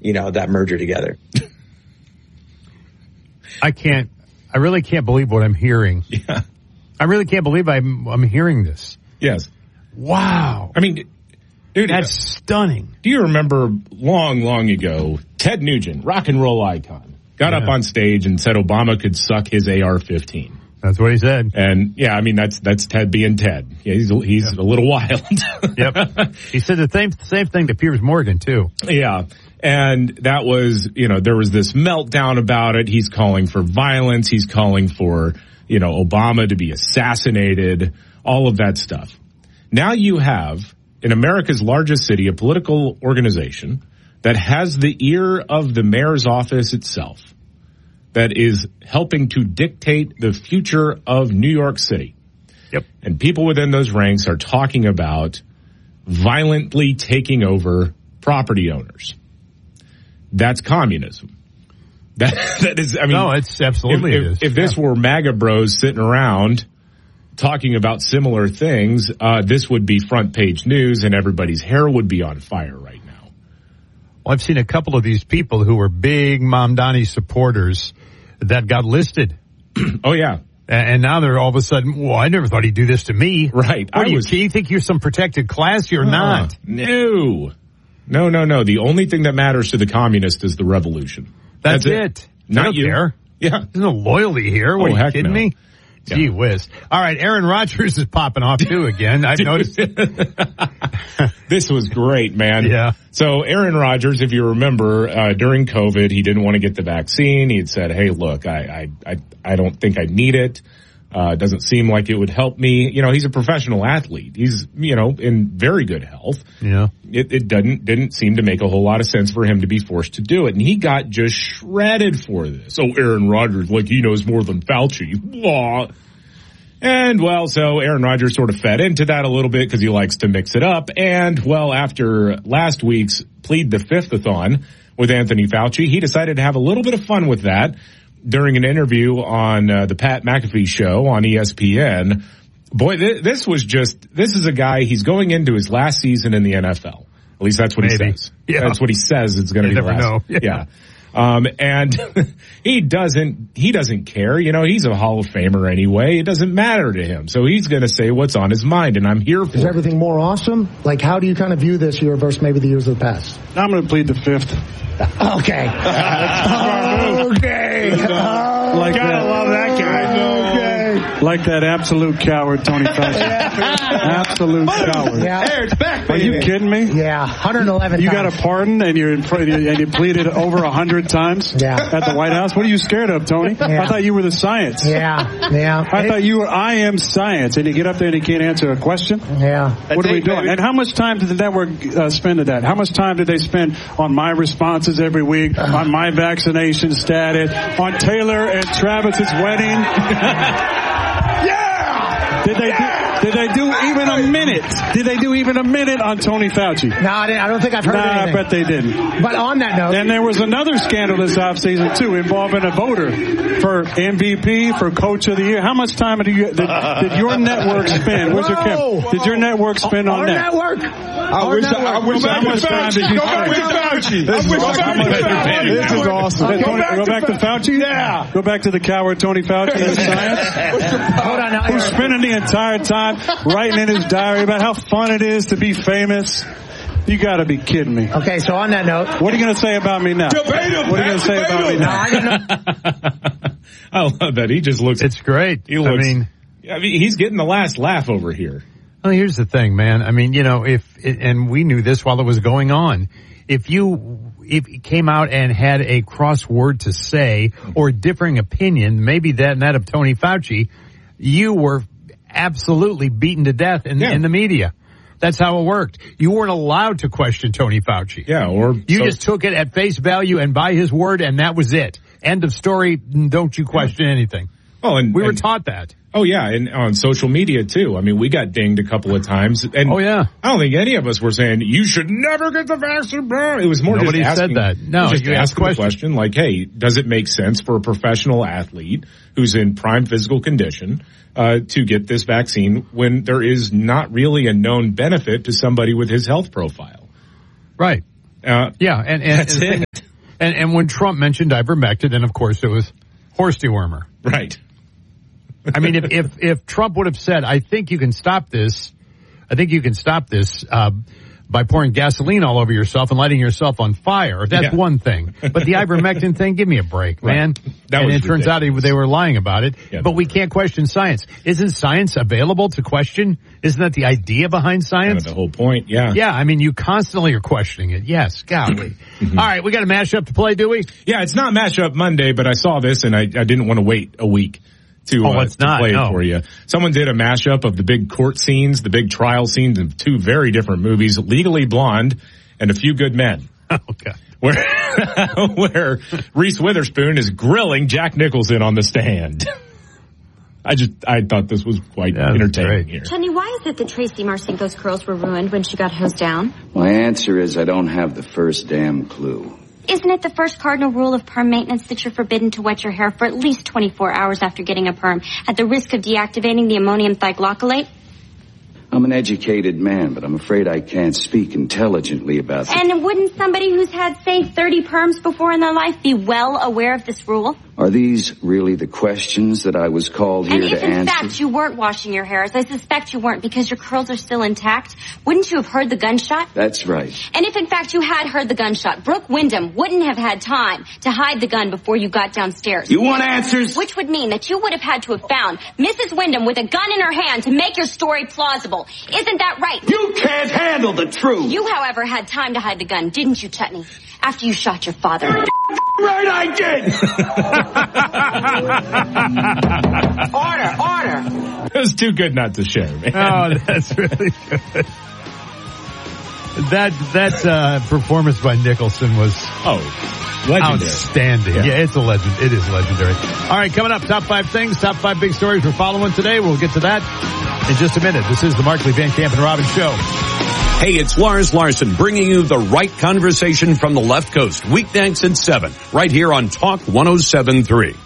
that merger together. I really can't believe what I'm hearing. Yeah. I really can't believe I'm hearing this. Yes. Wow. I mean, dude, that's stunning. Do you remember long ago, Ted Nugent, rock and roll icon, got up on stage and said Obama could suck his AR-15. That's what he said. And I mean, that's Ted being Ted. Yeah, he's a little wild. Yep. He said the same thing to Piers Morgan too. Yeah. And that was, there was this meltdown about it. He's calling for violence. He's calling for, Obama to be assassinated, all of that stuff. Now you have, in America's largest city, a political organization that has the ear of the mayor's office itself, that is helping to dictate the future of New York City. Yep. And people within those ranks are talking about violently taking over property owners. That's communism. That is, I mean. No, it's absolutely if this were MAGA bros sitting around talking about similar things, this would be front page news and everybody's hair would be on fire right now. Well, I've seen a couple of these people who were big Mamdani supporters that got listed. Oh, yeah. And now they're all of a sudden, well, I never thought he'd do this to me. Right. Do you think you're some protected class? You're not. No. The only thing that matters to the communist is the revolution. That's it. Not you. Care. Yeah. There's no loyalty here. What, are you kidding me? Yeah. Gee whiz. All right, Aaron Rodgers is popping off too again. I've noticed it. This was great, man. Yeah. So Aaron Rodgers, if you remember, during COVID, he didn't want to get the vaccine. He had said, hey, look, I don't think I need it. It doesn't seem like it would help me. He's a professional athlete. He's, in very good health. Yeah. It didn't seem to make a whole lot of sense for him to be forced to do it. And he got just shredded for this. Oh, Aaron Rodgers, like he knows more than Fauci. Blah. And so Aaron Rodgers sort of fed into that a little bit because he likes to mix it up. And after last week's Plead the Fifth-a-thon with Anthony Fauci, he decided to have a little bit of fun with that. During an interview on the Pat McAfee show on ESPN, boy, this is a guy, he's going into his last season in the NFL. At least that's what he says. Yeah. That's what he says it's going to be never last. Know. Yeah. And he doesn't care. He's a Hall of Famer anyway. It doesn't matter to him. So he's going to say what's on his mind, and I'm here for it. Is everything more awesome? Like, how do you kind of view this year versus maybe the years of the past? I'm going to plead the fifth. Okay. Okay. Gotta love that guy. Okay. Like that absolute coward, Tony Fauci. Absolute coward. Yeah. Hey, it's back, baby. Are you kidding me? Yeah, 111 You times. got a pardon and you pleaded over 100 times at the White House? What are you scared of, Tony? Yeah. I thought you were the science. Yeah. I thought you were, I am science, and you get up there and you can't answer a question? Yeah. What are we doing? And how much time did the network spend at that? How much time did they spend on my responses every week, on my vaccination status, on Taylor and Travis's wedding? Did they do even a minute? Did they do even a minute on Tony Fauci? No, I don't think I've heard anything. I bet they didn't. But on that note... And there was another scandal this offseason, too, involving a voter for MVP, for Coach of the Year. How much time did your network spend? Where's your camera? Did your network spend on that? Network. How much time did you spend? This is awesome. Go back to Fauci? Yeah. Go back to the coward Tony Fauci and science? Hold on now. Who's spending the entire time writing in his diary about how fun it is to be famous. You got to be kidding me. Okay, so on that note, what are you going to say about me now? What are you going to say about me now? I love that. He just looks. It's great. I mean, he's getting the last laugh over here. Well, here's the thing, man. I mean, and we knew this while it was going on. If you came out and had a crossword to say or a differing opinion, maybe that of Tony Fauci, you were absolutely beaten to death in the media. That's how it worked. You weren't allowed to question Tony Fauci. Yeah, you just took it at face value and by his word, and that was it. End of story. Don't you question anything. Oh, and we were taught that. Oh, yeah, and on social media, too. I mean, we got dinged a couple of times. And I don't think any of us were saying, you should never get the vaccine, bro. It was more Nobody just asking. Said that. No, just asking the question, like, hey, does it make sense for a professional athlete who's in prime physical condition to get this vaccine when there is not really a known benefit to somebody with his health profile? Right. Yeah, and that's it. And when Trump mentioned ivermectin, then of course it was horse dewormer. Right. I mean, if Trump would have said, I think you can stop this by pouring gasoline all over yourself and lighting yourself on fire, that's one thing. But the ivermectin thing, give me a break, man. Right. And it turns out they were lying about it. Yeah. But we can't question science. Isn't science available to question? Isn't that the idea behind science? Kind of the whole point, yeah. Yeah, I mean, you constantly are questioning it. Yes, golly. All right, we got a mashup to play, do we? Yeah, it's not Mashup Monday, but I saw this and I didn't want to wait a week to play it for you. Someone did a mashup of the big court scenes, the big trial scenes of two very different movies, Legally Blonde and A Few Good Men. Okay. Where Reese Witherspoon is grilling Jack Nicholson on the stand. I thought this was quite entertaining here. Chetney, why is it that Tracy Marcinko's curls were ruined when she got hosed down? My answer is I don't have the first damn clue. Isn't it the first cardinal rule of perm maintenance that you're forbidden to wet your hair for at least 24 hours after getting a perm, at the risk of deactivating the ammonium thioglycolate? I'm an educated man, but I'm afraid I can't speak intelligently about this. And wouldn't somebody who's had, say, 30 perms before in their life be well aware of this rule? Are these really the questions that I was called here to answer? And if in fact you weren't washing your hair, as I suspect you weren't because your curls are still intact, wouldn't you have heard the gunshot? That's right. And if in fact you had heard the gunshot, Brooke Wyndham wouldn't have had time to hide the gun before you got downstairs. You want answers? Which would mean that you would have had to have found Mrs. Wyndham with a gun in her hand to make your story plausible. Isn't that right? You can't handle the truth. You, however, had time to hide the gun, didn't you, Chutney? After you shot your father. Right, I did! Order! It was too good not to share, man. Oh, that's really good. That performance by Nicholson was legendary. Outstanding. Yeah, it's a legend. It is legendary. All right, coming up, top 5 things, top 5 big stories we're following today. We'll get to that in just a minute. This is the Markley, Van Camp, and Robbins Show. Hey, it's Lars Larson bringing you the right conversation from the left coast. Weeknights at 7, right here on Talk 107.3.